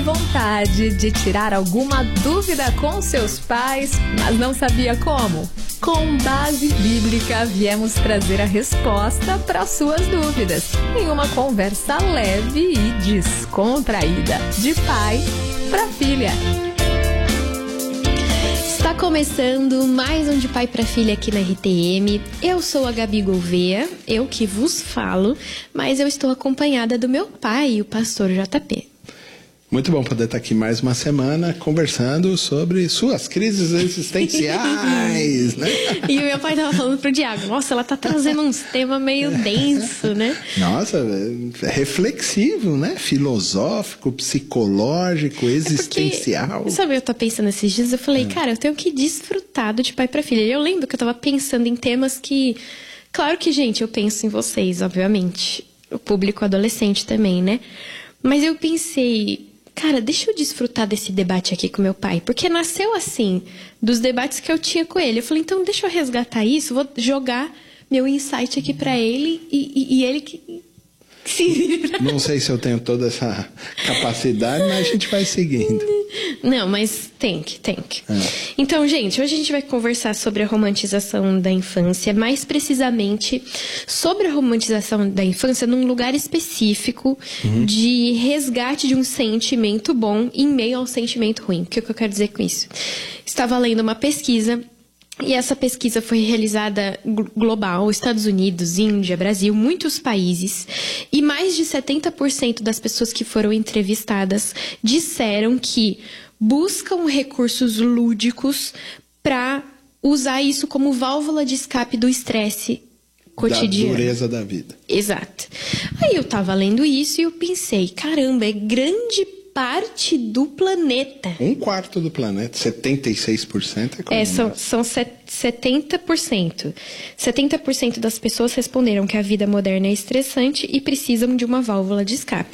Vontade de tirar alguma dúvida com seus pais, mas não sabia como? Com base bíblica, viemos trazer a resposta para suas dúvidas em uma conversa leve e descontraída, de pai para filha. Está começando mais um De Pai para Filha aqui na RTM. Eu sou a Gabi Gouveia, eu que vos falo, mas eu estou acompanhada do meu pai, o pastor JP. Muito bom poder estar aqui mais uma semana conversando sobre suas crises existenciais, né? E o meu pai estava falando pro Diago, nossa, ela tá trazendo uns temas meio denso, né? Nossa, reflexivo, né? Filosófico, psicológico, existencial. Sabe, eu tô pensando esses dias, eu falei, cara, eu tenho que desfrutar do De Pai para Filha. E eu lembro que eu tava pensando em temas que... Claro que, gente, eu penso em vocês, obviamente. O público adolescente também, né? Mas eu pensei... Cara, deixa eu desfrutar desse debate aqui com meu pai. Porque nasceu assim, dos debates que eu tinha com ele. Eu falei, então deixa eu resgatar isso, vou jogar meu insight aqui pra ele e ele que se vira. Não sei se eu tenho toda essa capacidade, mas a gente vai seguindo. Não, mas tem que. Então, gente, hoje a gente vai conversar sobre a romantização da infância, mais precisamente sobre a romantização da infância num lugar específico de resgate de um sentimento bom em meio ao sentimento ruim. O que eu quero dizer com isso? Estava lendo uma pesquisa. E essa pesquisa foi realizada global, Estados Unidos, Índia, Brasil, muitos países. E mais de 70% das pessoas que foram entrevistadas disseram que buscam recursos lúdicos para usar isso como válvula de escape do estresse cotidiano. Da dureza da vida. Exato. Aí eu tava lendo isso e eu pensei, caramba, é grande parte do planeta. Um quarto do planeta, 76% é comum. São 70%. 70% das pessoas responderam que a vida moderna é estressante e precisam de uma válvula de escape.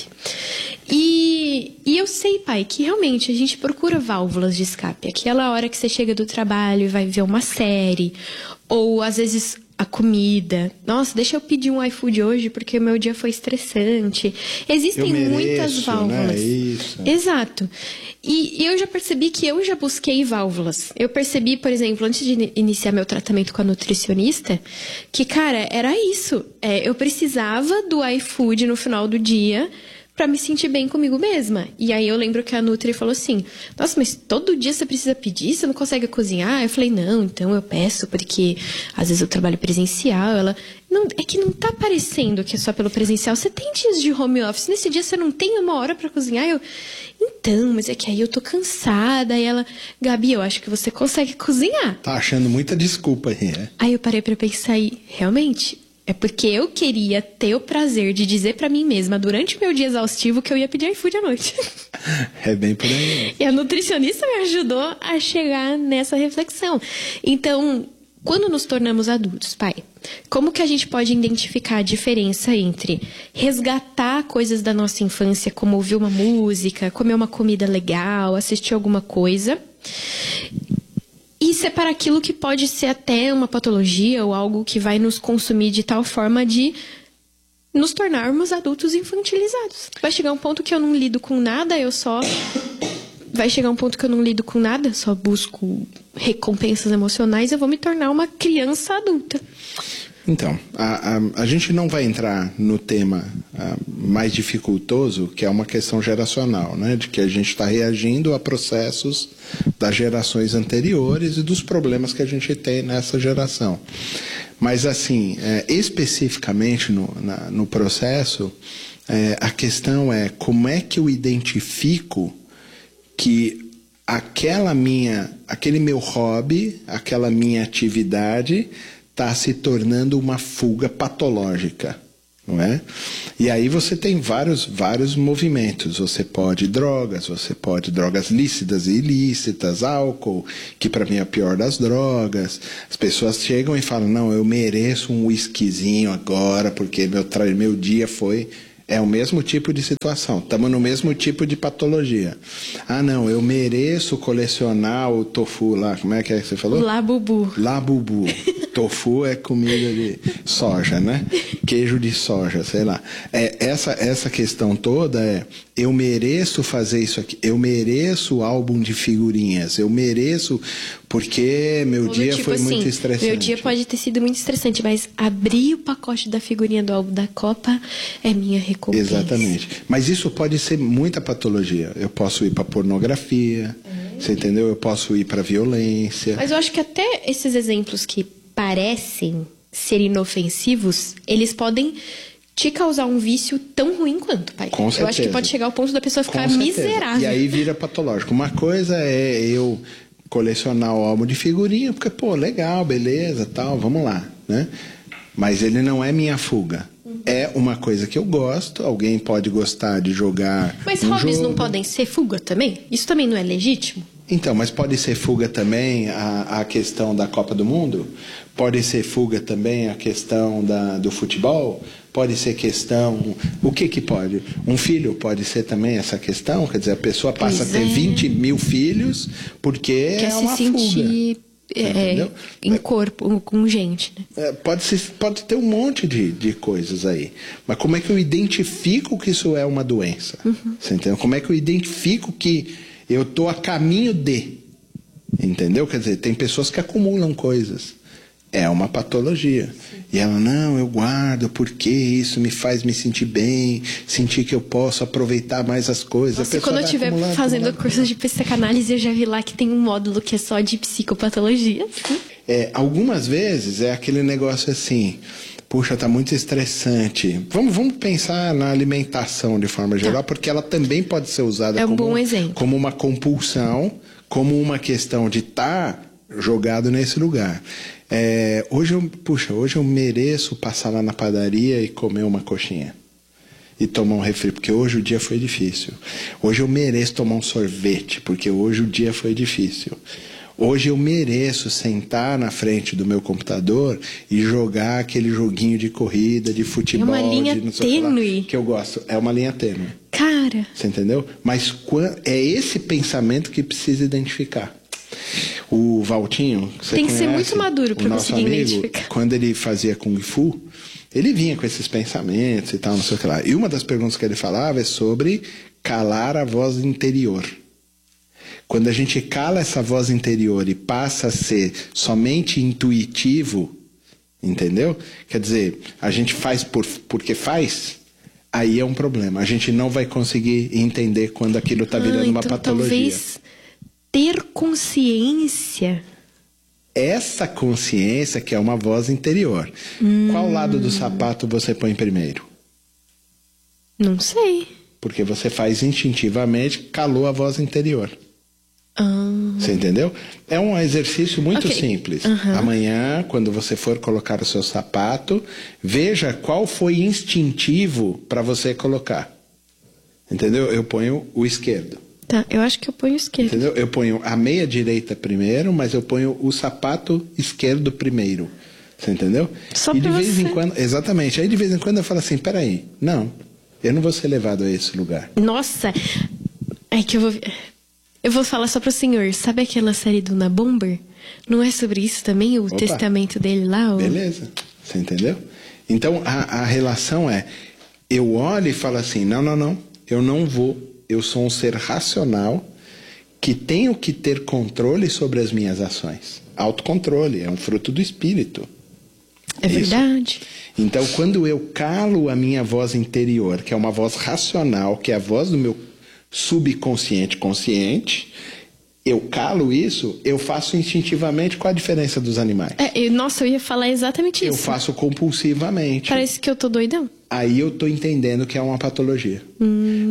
E eu sei, pai, que realmente a gente procura válvulas de escape. Aquela hora que você chega do trabalho e vai ver uma série, ou às vezes a comida. Nossa, deixa eu pedir um iFood hoje porque o meu dia foi estressante. Existem muitas válvulas. Né? Isso. Exato. E eu já percebi que eu já busquei válvulas. Eu percebi, por exemplo, antes de iniciar meu tratamento com a nutricionista, que, cara, era isso. Eu precisava do iFood no final do dia pra me sentir bem comigo mesma. E aí eu lembro que a Nutri falou assim, nossa, mas todo dia você precisa pedir? Você não consegue cozinhar? Eu falei, não, então eu peço, porque às vezes eu trabalho presencial. Ela, não, é que não tá parecendo que é só pelo presencial. Você tem dias de home office, nesse dia você não tem uma hora pra cozinhar? Então, mas é que aí eu tô cansada. E ela, Gabi, eu acho que você consegue cozinhar. Tá achando muita desculpa aí, né? Aí eu parei pra pensar e, realmente... É porque eu queria ter o prazer de dizer pra mim mesma, durante o meu dia exaustivo, que eu ia pedir iFood à noite. É bem por aí. E a nutricionista me ajudou a chegar nessa reflexão. Então, quando nos tornamos adultos, pai, como que a gente pode identificar a diferença entre resgatar coisas da nossa infância, como ouvir uma música, comer uma comida legal, assistir alguma coisa... E separar aquilo que pode ser até uma patologia ou algo que vai nos consumir de tal forma de nos tornarmos adultos infantilizados. Vai chegar um ponto que eu não lido com nada, só busco recompensas emocionais, eu vou me tornar uma criança adulta. Então, a gente não vai entrar no tema mais dificultoso, que é uma questão geracional, né? De que a gente está reagindo a processos das gerações anteriores e dos problemas que a gente tem nessa geração. Mas, assim, especificamente no processo, a questão é como é que eu identifico que aquele meu hobby, aquela minha atividade... está se tornando uma fuga patológica, não é? E aí você tem vários movimentos. Você pode drogas lícitas e ilícitas, álcool, que para mim é a pior das drogas. As pessoas chegam e falam, não, eu mereço um whiskyzinho agora, porque meu dia foi... É o mesmo tipo de situação, estamos no mesmo tipo de patologia. Ah, não, eu mereço colecionar o tofu lá, como é que você falou? Labubu. Tofu é comida de soja, né? Queijo de soja, sei lá. Essa questão toda eu mereço fazer isso aqui, eu mereço álbum de figurinhas, eu mereço porque meu dia tipo foi assim, muito estressante. Meu dia pode ter sido muito estressante, mas abrir o pacote da figurinha do álbum da Copa é minha recompensa. Exatamente. Mas isso pode ser muita patologia. Eu posso ir para pornografia, você entendeu? Eu posso ir para violência. Mas eu acho que até esses exemplos que parecem ser inofensivos, eles podem te causar um vício tão ruim quanto, pai. Com certeza. Eu acho que pode chegar ao ponto da pessoa ficar miserável. E aí vira patológico. Uma coisa é eu colecionar o álbum de figurinha, porque, pô, legal, beleza, tal, vamos lá, né? Mas ele não é minha fuga. É uma coisa que eu gosto, alguém pode gostar de jogar. Mas jogo. hobbies não podem ser fuga também? Isso também não é legítimo? Então, mas pode ser fuga também a questão da Copa do Mundo? Pode ser fuga também a questão do futebol? Pode ser questão... O que pode? Um filho pode ser também essa questão? Quer dizer, a pessoa passa a ter 20 mil filhos porque quer é uma se sentir fuga. Em corpo, com gente, né? Pode ter um monte de coisas aí. Mas como é que eu identifico que isso é uma doença? Você entendeu? Como é que eu identifico que eu estou a caminho de? Entendeu? Quer dizer, tem pessoas que acumulam coisas. É uma patologia. Sim. E ela, não, eu guardo porque isso me faz me sentir bem, sentir que eu posso aproveitar mais as coisas. Nossa, quando eu estiver fazendo curso de psicanálise, eu já vi lá que tem um módulo que é só de psicopatologia. Algumas vezes é aquele negócio assim, puxa, tá muito estressante. Vamos pensar na alimentação de forma geral, porque ela também pode ser usada como uma compulsão, como uma questão de estar jogado nesse lugar. Hoje eu mereço passar lá na padaria e comer uma coxinha e tomar um refri, porque hoje o dia foi difícil. Hoje eu mereço tomar um sorvete, porque hoje o dia foi difícil. Hoje eu mereço sentar na frente do meu computador e jogar aquele joguinho de corrida, de futebol. É uma linha tênue. Que eu gosto. É uma linha tênue. Cara. Você entendeu? Mas é esse pensamento que precisa identificar. O Valtinho, você tem que conhece, ser muito maduro para conseguir identificar. Quando ele fazia Kung Fu, ele vinha com esses pensamentos e tal, não sei o que lá. E uma das perguntas que ele falava é sobre calar a voz interior. Quando a gente cala essa voz interior e passa a ser somente intuitivo, entendeu? Quer dizer, a gente faz porque faz, aí é um problema. A gente não vai conseguir entender quando aquilo está virando uma patologia. Talvez ter consciência. Essa consciência que é uma voz interior. Qual lado do sapato você põe primeiro? Não sei. Porque você faz instintivamente, calou a voz interior. Você entendeu? É um exercício muito simples. Amanhã, quando você for colocar o seu sapato, veja qual foi instintivo para você colocar. Entendeu? Eu ponho o esquerdo. Tá, eu acho que eu ponho o esquerdo. Entendeu? Eu ponho a meia direita primeiro, mas eu ponho o sapato esquerdo primeiro. Você entendeu? Só e de pra vez você. em quando, exatamente. Aí de vez em quando eu falo assim, peraí, não, eu não vou ser levado a esse lugar. Nossa, é que eu vou falar só pro senhor. Sabe aquela série do Na Bomber? Não é sobre isso também? O testamento dele lá? Beleza, você entendeu? Então a relação é, eu olho e falo assim, não, eu não vou. Eu sou um ser racional que tenho que ter controle sobre as minhas ações. Autocontrole, é um fruto do espírito. É verdade. Então, quando eu calo a minha voz interior, que é uma voz racional, que é a voz do meu subconsciente consciente, eu calo isso, eu faço instintivamente. Qual a diferença dos animais? Nossa, eu ia falar exatamente isso. Eu faço compulsivamente. Parece que eu tô doidão. Aí eu tô entendendo que é uma patologia.